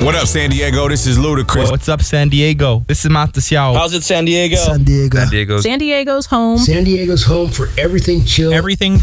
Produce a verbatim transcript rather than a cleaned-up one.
What up, San Diego? This is Ludacris. What's up, San Diego? This is Matas Yao. How's it, San Diego? San Diego. San Diego's San Diego's home. San Diego's home for everything chill. Everything